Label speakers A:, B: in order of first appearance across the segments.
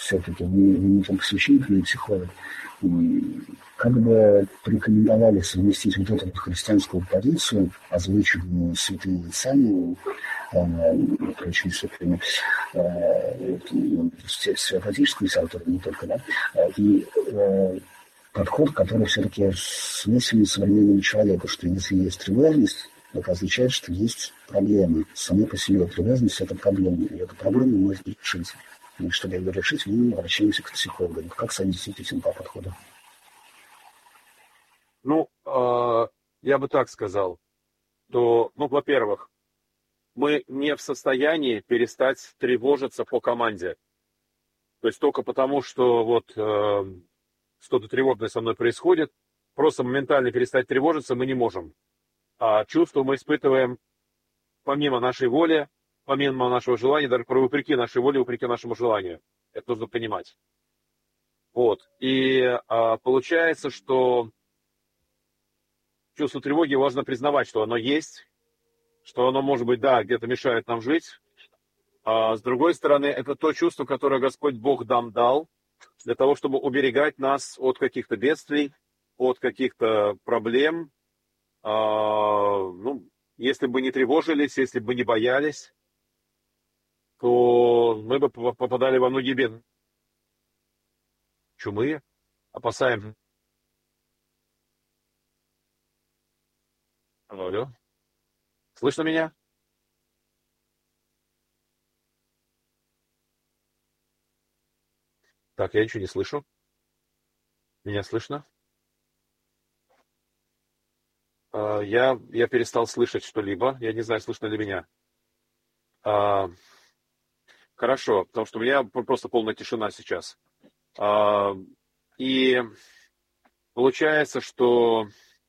A: все-таки вы не там священник, не психолог, как бы порекомендовали совместить вот эту вот христианскую позицию, озвученную святыми отцами, прочими святыми, святоотеческую литературу, не только, да, и подход, который все-таки свойственен современному человеку, что если есть тревожность, это означает, что есть проблемы. Сама по себе тревожность – это проблема, и эту проблему можно решить. И чтобы ее решить, мы обращаемся к психологу. Как соотнести эти два подхода?
B: Ну, я бы так сказал, то, ну, во-первых, мы не в состоянии перестать тревожиться по команде. То есть только потому, что вот что-то тревожное со мной происходит, просто моментально перестать тревожиться мы не можем. А чувства мы испытываем помимо нашей воли, помимо нашего желания, даже вопреки нашей воле, вопреки нашему желанию. Это нужно понимать. Вот. И получается, что чувство тревоги важно признавать, что оно есть, что оно, может быть, да, где-то мешает нам жить. А с другой стороны, это то чувство, которое Господь Бог нам дал, для того, чтобы уберегать нас от каких-то бедствий, от каких-то проблем. Ну, если бы не тревожились, если бы не боялись, то мы бы попадали во многие беды. Чумы, опасаемся. Алло. Слышно меня? Так, я ничего не слышу. Меня слышно? Я перестал слышать что-либо. Я не знаю, слышно ли меня. Хорошо, потому что у меня просто полная тишина сейчас. И получается, что,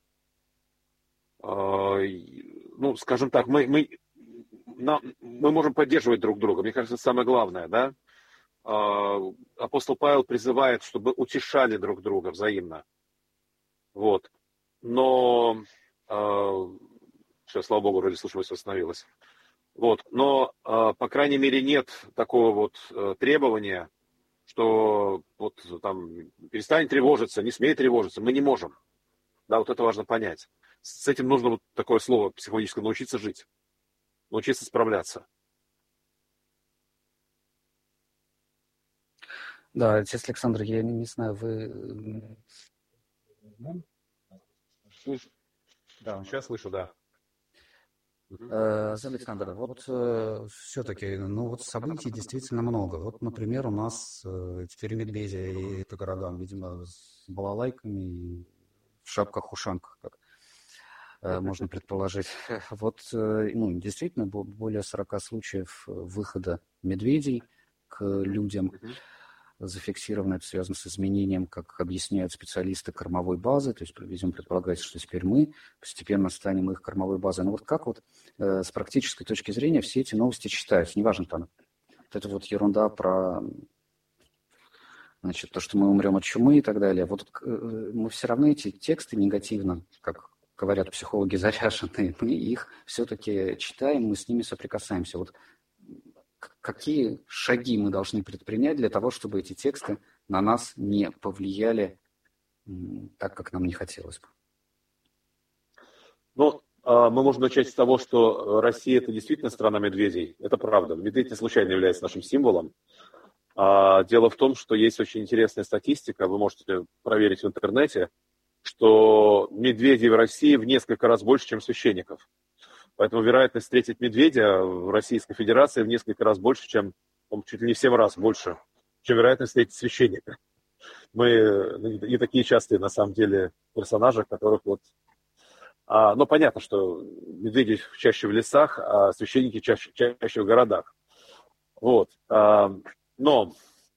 B: ну, скажем так, мы можем поддерживать друг друга. Мне кажется, это самое главное, да? Апостол Павел призывает, чтобы утешали друг друга взаимно. Вот. Но сейчас, слава богу, вроде слышимость восстановилась. Вот. Но, по крайней мере, нет такого вот требования, что вот там перестань тревожиться, не смей тревожиться. Мы не можем. Да, вот это важно понять. С этим нужно вот такое слово психологическое: научиться жить, научиться справляться.
C: Да, отец Александр, я не знаю, вы...
B: Да, сейчас слышу, да.
C: Отец Александр, вот все-таки, ну вот событий действительно много. Вот, например, у нас теперь медведи и по городам, видимо, с балалайками и в шапках-ушанках, как можно предположить. Вот, ну, действительно, более 40 случаев выхода медведей к людям зафиксировано. Это связано с изменением, как объясняют специалисты, кормовой базы. То есть, видимо, предполагается, что теперь мы постепенно станем их кормовой базой. Но вот как вот с практической точки зрения все эти новости читаются? Неважно там, вот это вот ерунда про, значит, то, что мы умрем от чумы и так далее. Вот мы все равно эти тексты негативно, как говорят психологи, заряженные, мы их все-таки читаем, мы с ними соприкасаемся. Вот какие шаги мы должны предпринять для того, чтобы эти тексты на нас не повлияли так, как нам не хотелось бы?
B: Ну, мы можем начать с того, что Россия – это действительно страна медведей. Это правда. Медведь не случайно является нашим символом. Дело в том, что есть очень интересная статистика, вы можете проверить в интернете, что медведей в России в несколько раз больше, чем священников. Поэтому вероятность встретить медведя в Российской Федерации в несколько раз больше, чем, чуть ли не в 7 раз больше, чем вероятность встретить священника. Мы не такие частые, на самом деле, персонажи, которых вот... Но понятно, что медведи чаще в лесах, а священники чаще в городах. Вот. Но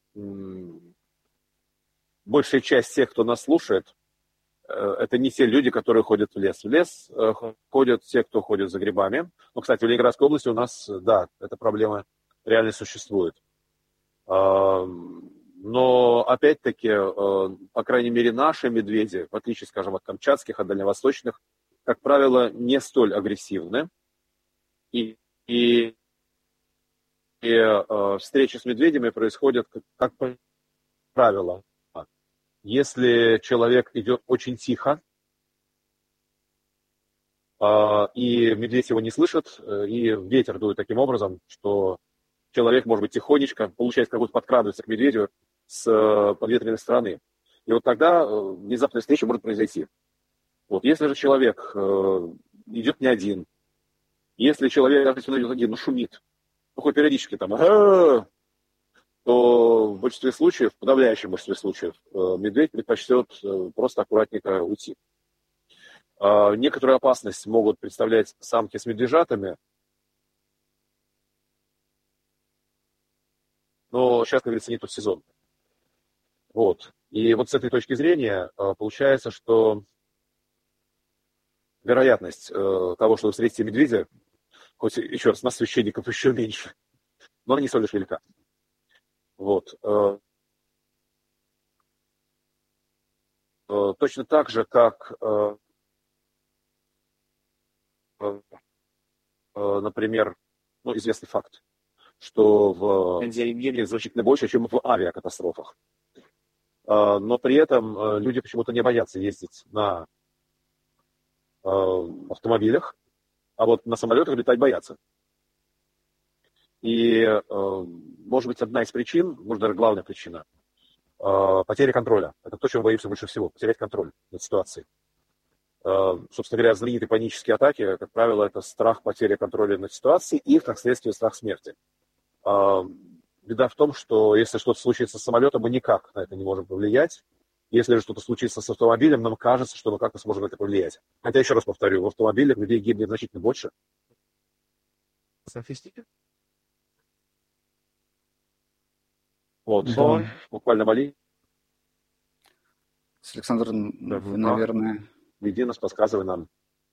B: большая часть тех, кто нас слушает, это не те люди, которые ходят в лес. В лес ходят те, кто ходит за грибами. Ну, кстати, в Ленинградской области у нас, да, эта проблема реально существует. Но, опять-таки, по крайней мере, наши медведи, в отличие, скажем, от камчатских, от дальневосточных, как правило, не столь агрессивны. И встречи с медведями происходят, как правило, если человек идет очень тихо, и медведь его не слышит, и ветер дует таким образом, что человек, может быть, тихонечко, получается, как будто подкрадывается к медведю с подветренной стороны. И вот тогда внезапная встреча может произойти. Вот. Если же человек идет не один, если человек, даже если он идет один, но шумит, ну, хоть периодически там, то в большинстве случаев, в подавляющем большинстве случаев, медведь предпочтет просто аккуратненько уйти. Некоторую опасность могут представлять самки с медвежатами, но сейчас, как говорится, не тот сезон. Вот. И вот с этой точки зрения получается, что вероятность того, что вы встретите медведя, хоть еще раз, нас, священников, еще меньше, но она не столь лишь велика. Вот. Точно так же, как, например, известный факт, что в мире значительно больше, чем в авиакатастрофах. Но при этом люди почему-то не боятся ездить на автомобилях, а вот на самолетах летать боятся. И, может быть, одна из причин, может, даже главная причина, потеря контроля. Это то, чего мы боимся больше всего, потерять контроль над ситуацией. Собственно говоря, знаменитые панические атаки, как правило, это страх потери контроля над ситуацией и, как следствие, страх смерти. Беда в том, что если что-то случится с самолетом, мы никак на это не можем повлиять. Если же что-то случится с автомобилем, нам кажется, что мы как-то сможем на это повлиять. Хотя, еще раз повторю, в автомобилях людей гибнет значительно больше. Вот, да. Буквально моли.
C: Александр, вы, наверное...
B: Веди нас, подсказывай нам.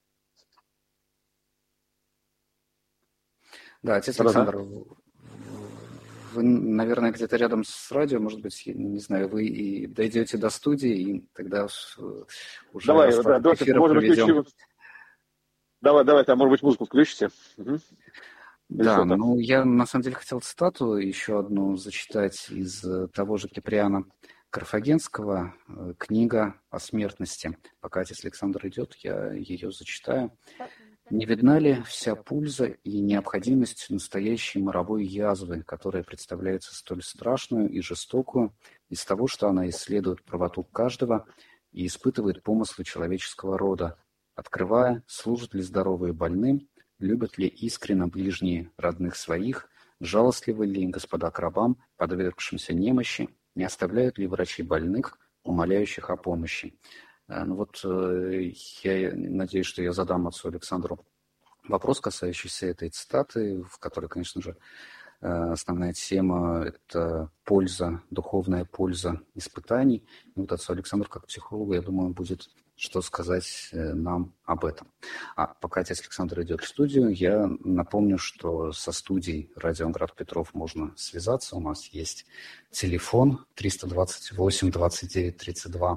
C: Да, отец Александр, вы, наверное, где-то рядом с радио, может быть, не знаю, вы и дойдете до студии, и тогда уже
B: давай,
C: эфир проведем.
B: Давай, там, может быть, музыку включите. Угу.
C: Да, ну, я на самом деле хотел цитату еще одну зачитать из того же Киприана Карфагенского, книга о смертности. Пока отец Александр идет, я ее зачитаю. «Не видна ли вся польза и необходимость настоящей моровой язвы, которая представляется столь страшную и жестокую из того, что она исследует правоту каждого и испытывает помыслы человеческого рода, открывая, служат ли здоровые больным, любят ли искренно ближние родных своих, жалостливы ли господа к рабам, подвергшимся немощи, не оставляют ли врачи больных, умоляющих о помощи». Ну вот я надеюсь, что я задам отцу Александру вопрос, касающийся этой цитаты, в которой, конечно же, основная тема – это польза, духовная польза испытаний. И вот отцу Александру, как психологу, я думаю, будет что сказать нам об этом. А пока отец Александр идет в студию, я напомню, что со студией «Радио Град Петров» можно связаться. У нас есть телефон 328-29-32.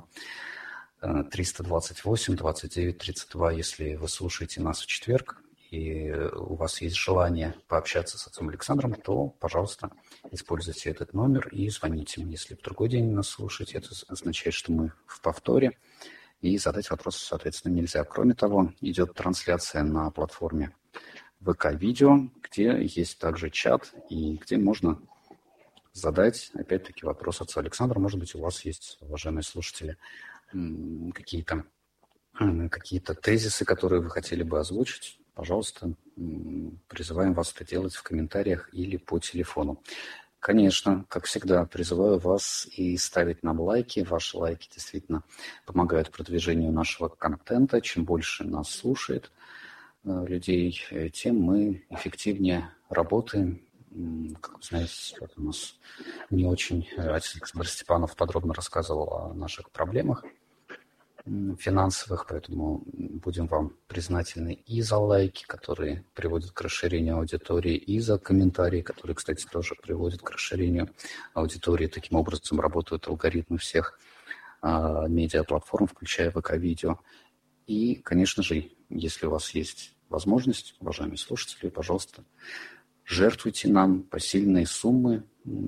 C: 328-29-32, если вы слушаете нас в четверг, и у вас есть желание пообщаться с отцом Александром, то, пожалуйста, используйте этот номер и звоните мне. Если в другой день нас слушаете, это означает, что мы в повторе, и задать вопрос, соответственно, нельзя. Кроме того, идет трансляция на платформе ВК-видео, где есть также чат, и где можно задать, опять-таки, вопрос отцу Александру. Может быть, у вас есть, уважаемые слушатели, какие-то тезисы, которые вы хотели бы озвучить, пожалуйста, призываем вас это делать в комментариях или по телефону. Конечно, как всегда, призываю вас и ставить нам лайки. Ваши лайки действительно помогают продвижению нашего контента. Чем больше нас слушает людей, тем мы эффективнее работаем. Как вы знаете, у нас не очень отец Александр Степанов подробно рассказывал о наших проблемах финансовых, поэтому будем вам признательны и за лайки, которые приводят к расширению аудитории, и за комментарии, которые, кстати, тоже приводят к расширению аудитории. Таким образом работают алгоритмы всех медиаплатформ, включая ВК-видео. И, конечно же, если у вас есть возможность, уважаемые слушатели, пожалуйста, жертвуйте нам посильные суммы.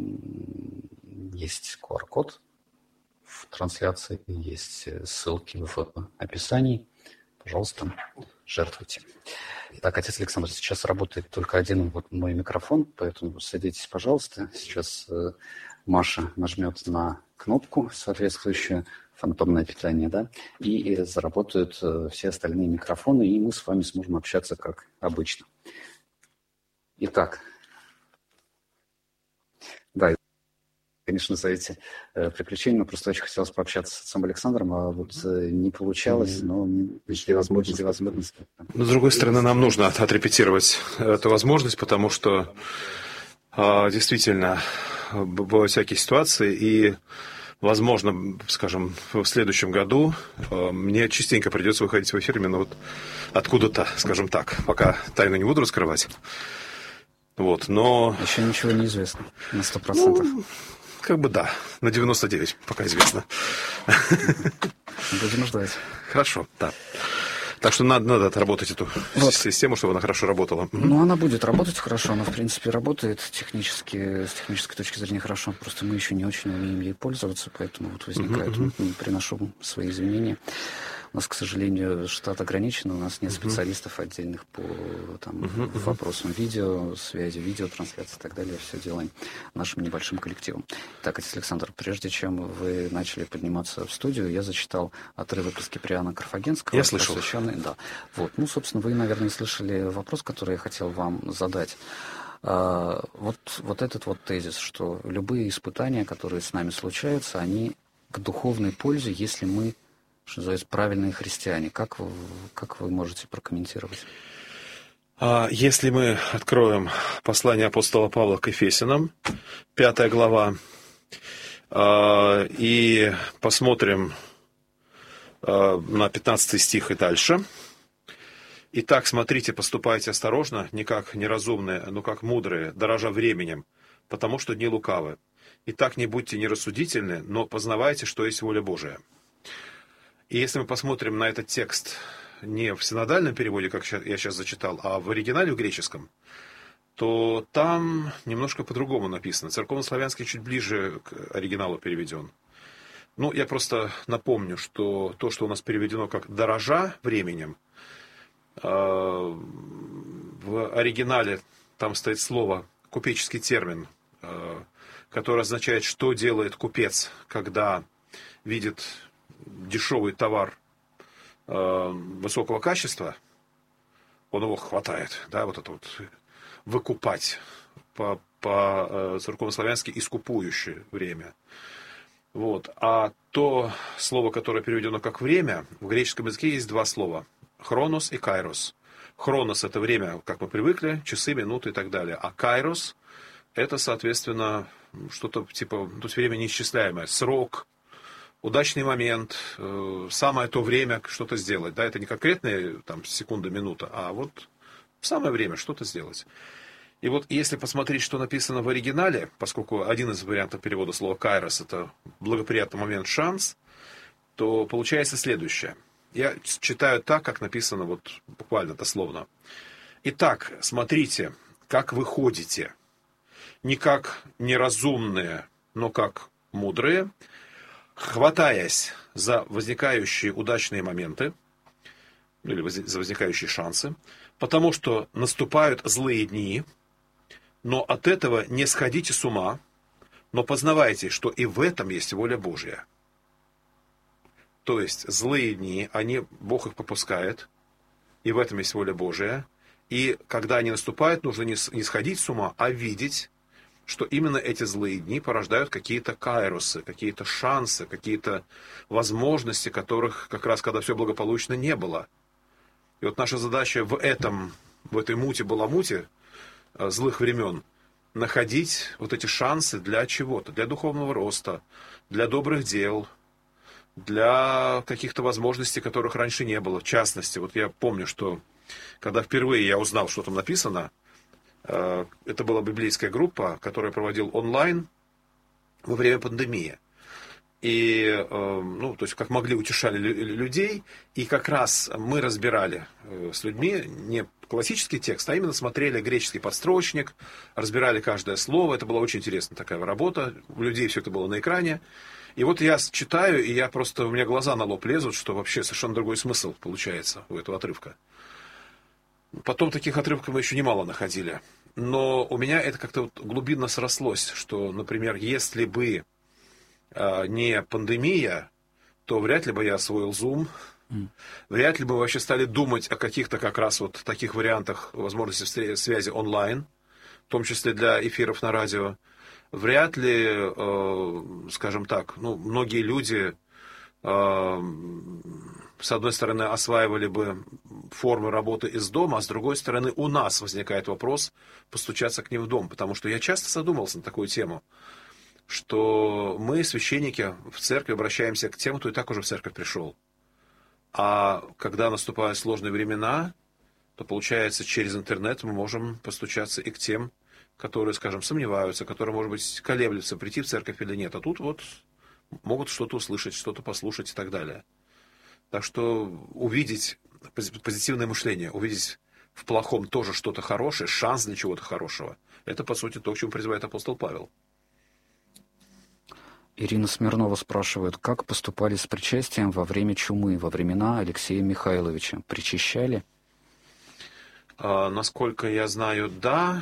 C: Есть QR-код в трансляции, есть ссылки в описании. Пожалуйста, жертвуйте. Итак, отец Александр, сейчас работает только один вот мой микрофон, поэтому садитесь, пожалуйста. Сейчас Маша нажмет на кнопку соответствующую, фантомное питание, да, и заработают все остальные микрофоны, и мы с вами сможем общаться как обычно. Итак, да, конечно, за эти приключения, но просто очень хотелось пообщаться с отцом Александром, а вот не получалось, но есть возможность.
B: Но, с другой стороны, нам нужно отрепетировать эту возможность, потому что действительно бывают всякие ситуации, и, возможно, скажем, в следующем году мне частенько придется выходить в эфир именно вот откуда-то, скажем так, пока тайну не буду раскрывать. Вот, но...
C: Еще ничего не известно на 100%.
B: Ну, как бы да, на 99 пока известно.
C: Будем ждать.
B: Хорошо, да. Так что надо отработать эту систему, чтобы она хорошо работала.
C: Ну, она будет работать хорошо, она, в принципе, работает технически, с технической точки зрения хорошо, просто мы еще не очень умеем ей пользоваться, поэтому вот возникает, приношу свои извинения. У нас, к сожалению, штат ограничен, у нас нет специалистов отдельных по вопросам видеосвязи, видеотрансляции и так далее. Все делаем нашим небольшим коллективом. Так, отец Александр, прежде чем вы начали подниматься в студию, я зачитал отрывок из Киприана Карфагенского.
B: Я слышал.
C: Да. Вот. Ну, собственно, вы, наверное, слышали вопрос, который я хотел вам задать. Вот этот вот тезис, что любые испытания, которые с нами случаются, они к духовной пользе, если мы, что называется, правильные христиане. Как вы можете прокомментировать?
B: Если мы откроем послание апостола Павла к Ефесянам, 5 глава, и посмотрим на 15 стих и дальше. «Итак, смотрите, поступайте осторожно, не как неразумные, но как мудрые, дорожа временем, потому что дни лукавы. Итак, не будьте нерассудительны, но познавайте, что есть воля Божия». И если мы посмотрим на этот текст не в синодальном переводе, как я сейчас зачитал, а в оригинале, в греческом, то там немножко по-другому написано. Церковнославянский чуть ближе к оригиналу переведен. Ну, я просто напомню, что то, что у нас переведено как «дорожа временем», в оригинале там стоит слово, купеческий термин, который означает, что делает купец, когда видит дешевый товар высокого качества, он его хватает, да, вот это вот выкупать по-церковнославянски искупующее время. Вот. А то слово, которое переведено как время, в греческом языке есть два слова – хронос и кайрос. Хронос – это время, как мы привыкли, часы, минуты и так далее. А кайрос – это, соответственно, что-то типа, то есть время неисчисляемое, срок, удачный момент, самое то время что-то сделать. Да, это не конкретные там, секунда, минута, а вот в самое время что-то сделать. И вот если посмотреть, что написано в оригинале, поскольку один из вариантов перевода слова «кайрос» — это благоприятный момент, шанс, то получается следующее. Я читаю так, как написано вот буквально дословно. «Итак, смотрите, как вы ходите, не как неразумные, но как мудрые, хватаясь за возникающие удачные моменты, или за возникающие шансы, потому что наступают злые дни, но от этого не сходите с ума, но познавайте, что и в этом есть воля Божья». То есть злые дни, Бог их попускает, и в этом есть воля Божия. И когда они наступают, нужно не сходить с ума, а видеть, что именно эти злые дни порождают какие-то кайросы, какие-то шансы, какие-то возможности, которых как раз когда все благополучно не было. И вот наша задача в этой муте-баламуте злых времен находить вот эти шансы для чего-то, для духовного роста, для добрых дел, для каких-то возможностей, которых раньше не было. В частности, вот я помню, что когда впервые я узнал, что там написано, это была библейская группа, которую я проводил онлайн во время пандемии. И, то есть, как могли, утешали людей. И как раз мы разбирали с людьми, не
D: классический текст, а именно смотрели греческий подстрочник, разбирали каждое слово. Это была очень интересная такая работа. У людей все это было на экране. И вот я читаю, и у меня глаза на лоб лезут, что вообще совершенно другой смысл получается у этого отрывка. Потом таких отрывков мы еще немало находили. Но у меня это как-то вот глубинно срослось, что, например, если бы не пандемия, то вряд ли бы я освоил Zoom, вряд ли бы мы вообще стали думать о каких-то как раз вот таких вариантах возможности связи онлайн, в том числе для эфиров на радио. Вряд ли, скажем так, многие люди, с одной стороны, осваивали бы формы работы из дома, а с другой стороны, у нас возникает вопрос постучаться к ним в дом, потому что я часто задумывался на такую тему, что мы, священники, в церкви обращаемся к тем, кто и так уже в церковь пришел. А когда наступают сложные времена, то, получается, через интернет мы можем постучаться и к тем, которые, скажем, сомневаются, которые, может быть, колеблются, прийти в церковь или нет. А тут вот могут что-то услышать, что-то послушать и так далее. Так что увидеть позитивное мышление, увидеть в плохом тоже что-то хорошее, шанс для чего-то хорошего, это, по сути, то, к чему призывает апостол Павел.
C: Ирина Смирнова спрашивает, как поступали с причастием во время чумы, во времена Алексея Михайловича? Причащали?
D: Насколько я знаю, да.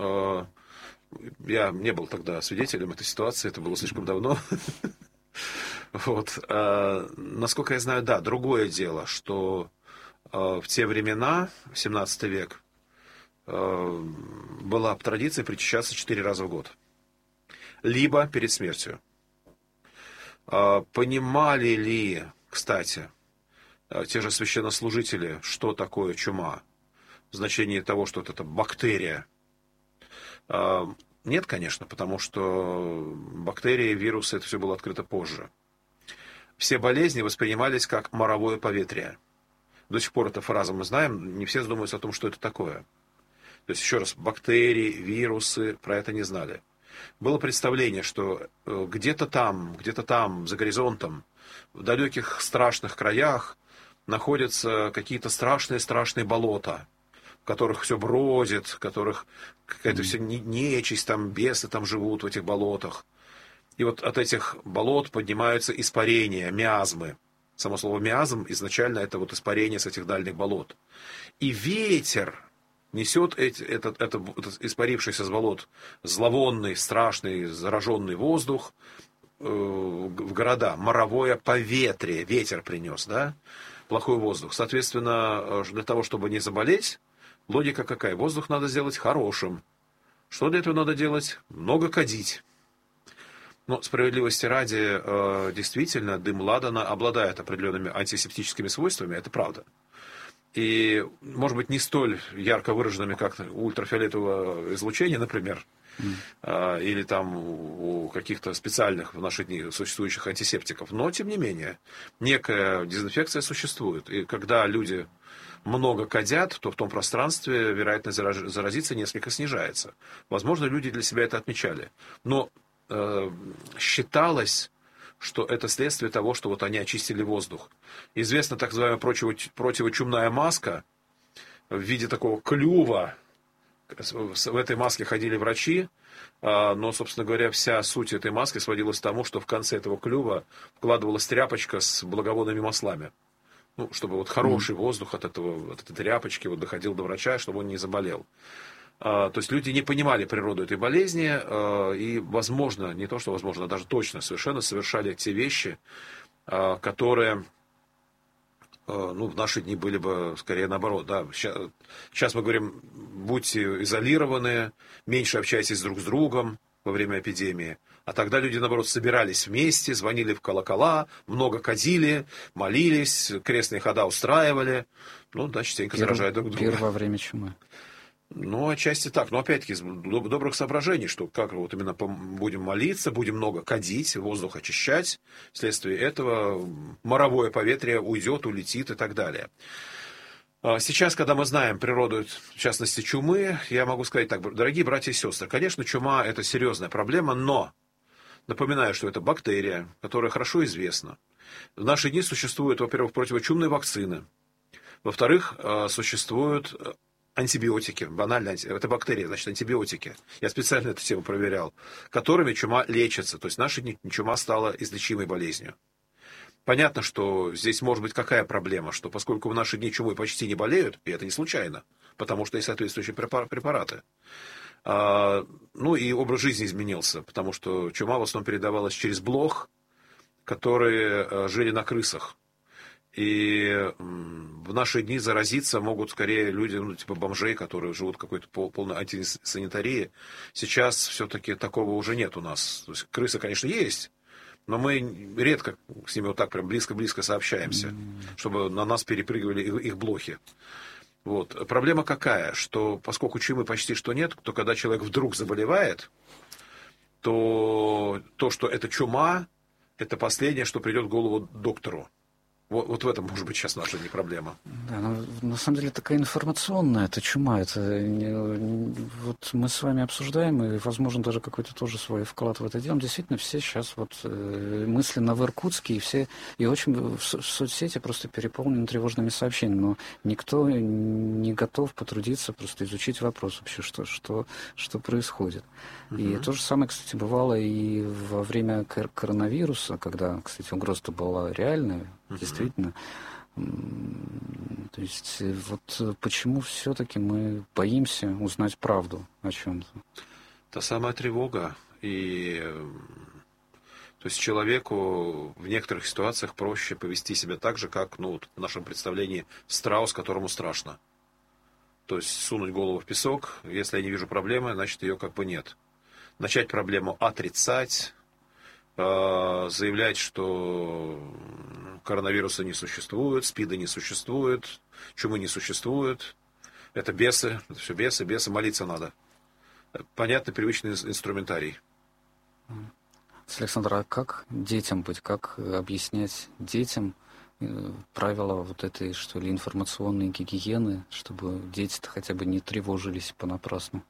D: Я не был тогда свидетелем этой ситуации, это было слишком давно. Вот. Насколько я знаю, да. Другое дело, что в те времена, в 17 век, была традиция причащаться 4 раза в год. Либо перед смертью. Понимали ли, кстати, те же священнослужители, что такое чума? В значении того, что это бактерия. Нет, конечно, потому что бактерии, вирусы, это все было открыто позже. Все болезни воспринимались как моровое поветрие. До сих пор эта фраза мы знаем, не все задумываются о том, что это такое. То есть, еще раз, бактерии, вирусы, про это не знали. Было представление, что где-то там, за горизонтом, в далеких страшных краях находятся какие-то страшные болота, в которых все бродит, в которых какая-то вся нечисть, там бесы там живут в этих болотах. И вот от этих болот поднимаются испарения, миазмы. Само слово миазм изначально это вот испарение с этих дальних болот. И ветер несет этот испарившийся с болот зловонный, страшный, зараженный воздух в города. Моровое поветрие, ветер принес, да? Плохой воздух. Соответственно, для того, чтобы не заболеть, логика какая? Воздух надо сделать хорошим. Что для этого надо делать? Много кадить. Но справедливости ради, действительно, дым ладана обладает определенными антисептическими свойствами, это правда. И, может быть, не столь ярко выраженными, как ультрафиолетовое излучение, например, или там у каких-то специальных в наши дни существующих антисептиков. Но, тем не менее, некая дезинфекция существует. И когда люди много кадят, то в том пространстве вероятность заразиться несколько снижается. Возможно, люди для себя это отмечали. Но считалось, что это следствие того, что вот они очистили воздух. Известна так называемая противочумная маска в виде такого клюва. В этой маске ходили врачи, но, собственно говоря, вся суть этой маски сводилась к тому, что в конце этого клюва вкладывалась тряпочка с благовонными маслами. Чтобы вот хороший воздух от этой тряпочки вот доходил до врача, чтобы он не заболел. То есть люди не понимали природу этой болезни и, возможно, не то что возможно, а даже точно совершенно совершали те вещи, которые в наши дни были бы скорее наоборот. Да. Сейчас мы говорим, будьте изолированы, меньше общайтесь друг с другом во время эпидемии. А тогда люди, наоборот, собирались вместе, звонили в колокола, много кадили, молились, крестные хода устраивали. Частенько заражая друг друга.
C: Во время чумы.
D: Отчасти так. Но опять-таки из добрых соображений, что как вот именно будем молиться, будем много кадить, воздух очищать. Вследствие этого моровое поветрие уйдет, улетит и так далее. Сейчас, когда мы знаем природу, в частности, чумы, я могу сказать так, дорогие братья и сестры, конечно, чума – это серьезная проблема, но напоминаю, что это бактерия, которая хорошо известна. В наши дни существуют, во-первых, противочумные вакцины. Во-вторых, существуют антибиотики, банально, это бактерии, значит, антибиотики. Я специально эту тему проверял, которыми чума лечится. То есть наша чума стала излечимой болезнью. Понятно, что здесь может быть какая проблема, что поскольку в наши дни чумой почти не болеют, и это не случайно, потому что есть соответствующие препараты. Ну и образ жизни изменился, потому что чума в основном передавалась через блох, которые жили на крысах. И в наши дни заразиться могут скорее люди, ну, типа бомжей, которые живут в какой-то полной антисанитарии. Сейчас все-таки такого уже нет у нас. То есть крысы, конечно, есть, но мы редко с ними вот так прям близко-близко сообщаемся, чтобы на нас перепрыгивали их блохи. Вот. Проблема какая? Что поскольку чумы почти что нет, то когда человек вдруг заболевает, то что это чума, это последнее, что придет в голову доктору. Вот в этом, может быть, сейчас наша не проблема.
C: Да, но на самом деле такая информационная, это чума. Это вот мы с вами обсуждаем, и, возможно, даже какой-то тоже свой вклад в это делаем. Действительно, все сейчас вот мысленно в Иркутске, и очень в соцсети просто переполнены тревожными сообщениями. Но никто не готов потрудиться просто изучить вопрос вообще, что происходит. И то же самое, кстати, бывало и во время коронавируса, когда, кстати, угроза-то была реальная, действительно. То есть вот почему все-таки мы боимся узнать правду о чем-то?
D: Та самая тревога. И то есть человеку в некоторых ситуациях проще повести себя так же, как, ну, вот в нашем представлении, страус, которому страшно. То есть сунуть голову в песок, если я не вижу проблемы, значит ее как бы нет. Начать проблему отрицать, заявлять, что коронавируса не существует, СПИДа не существует, чумы не существует. Это бесы, это все бесы, молиться надо. Понятный, привычный инструментарий.
C: Александр, а как детям быть, как объяснять детям правила вот этой, что ли, информационной гигиены, чтобы дети-то хотя бы не тревожились понапрасну?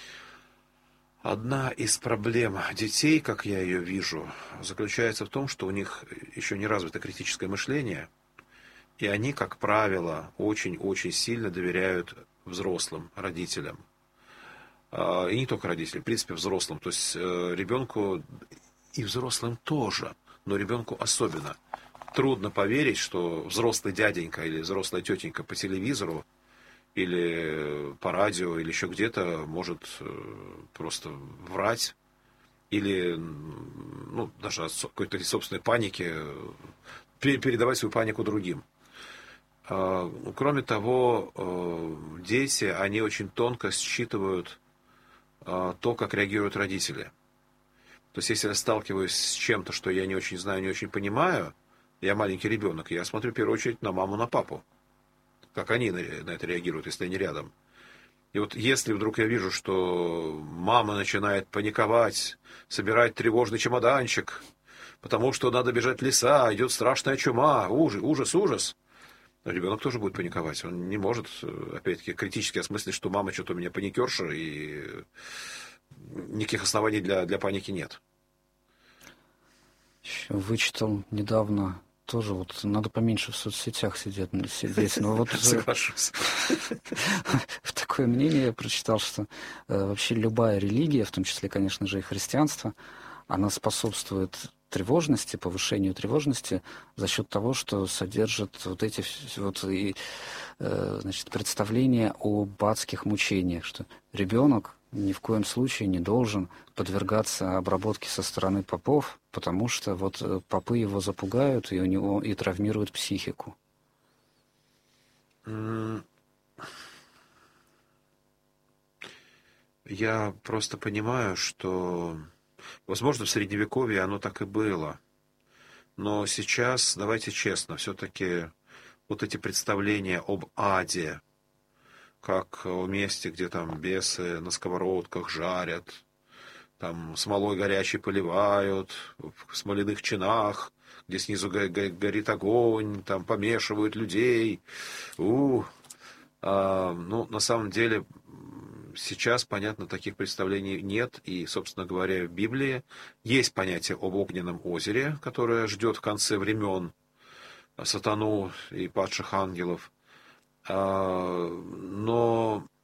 D: Одна из проблем детей, как я ее вижу, заключается в том, что у них еще не развито критическое мышление, и они, как правило, очень-очень сильно доверяют взрослым, родителям. И не только родителям, в принципе, взрослым. То есть ребенку и взрослым тоже, но ребенку особенно. Трудно поверить, что взрослый дяденька или взрослая тетенька по телевизору или по радио, или еще где-то может просто врать, или, ну, даже от какой-то собственной паники передавать свою панику другим. Кроме того, дети, они очень тонко считывают то, как реагируют родители. То есть, если я сталкиваюсь с чем-то, что я не очень знаю, не очень понимаю, я маленький ребенок, я смотрю в первую очередь на маму, на папу. Как они на это реагируют, если они рядом. И вот если вдруг я вижу, что мама начинает паниковать, собирать тревожный чемоданчик, потому что надо бежать в леса, идет страшная чума, ужас, ребенок тоже будет паниковать. Он не может, опять-таки, критически осмыслить, что мама что-то у меня паникерша, и никаких оснований для паники нет.
C: Еще вычитал недавно. Тоже вот надо поменьше в соцсетях сидеть. Но вот
D: соглашусь.
C: Такое мнение я прочитал, что вообще любая религия, в том числе, конечно же, и христианство, она способствует тревожности, повышению тревожности за счет того, что содержит вот эти вот и, значит, представления об адских мучениях, что ребенок ни в коем случае не должен подвергаться обработке со стороны попов, потому что вот попы его запугают и у него и травмируют психику.
D: Я просто понимаю, что, возможно, в Средневековье оно так и было. Но сейчас, давайте честно, все-таки вот эти представления об аде, как о месте, где там бесы на сковородках жарят, там смолой горячей поливают, в смоляных чинах, где снизу горит огонь, там помешивают людей. Ну, на самом деле, сейчас, понятно, таких представлений нет. И, собственно говоря, в Библии есть понятие об огненном озере, которое ждет в конце времен сатану и падших ангелов. Но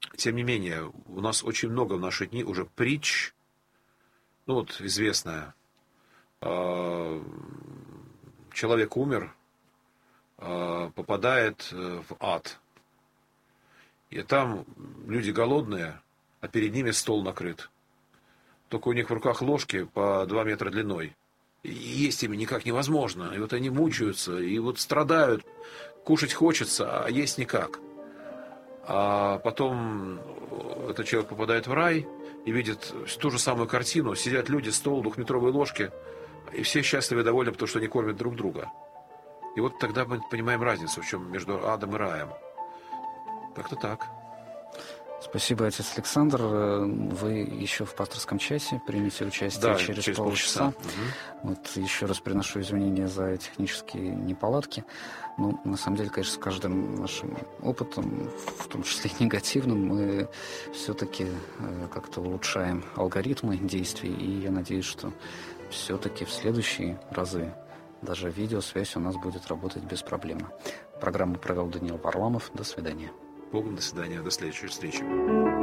D: Тем не менее, у нас очень много в наши дни уже притч, ну вот известная. Человек умер, попадает в ад. И там люди голодные, а перед ними стол накрыт. Только у них в руках ложки по 2 метра длиной. И есть ими никак невозможно. И вот они мучаются, и вот страдают. Кушать хочется, а есть никак. А потом этот человек попадает в рай и видит ту же самую картину. Сидят люди, стол, 2-метровые ложки, и все счастливы и довольны, потому что они кормят друг друга. И вот тогда мы понимаем разницу, в чем между адом и раем. Как-то так.
C: Спасибо, отец Александр. Вы еще в пасторском часе примете участие через полчаса.
D: Угу.
C: Вот еще раз приношу извинения за технические неполадки. Ну, на самом деле, конечно, с каждым нашим опытом, в том числе и негативным, мы все-таки как-то улучшаем алгоритмы действий. И я надеюсь, что все-таки в следующие разы даже видеосвязь у нас будет работать без проблем. Программу провел Даниил Варламов. До свидания.
D: Богом, до свидания, до следующей встречи.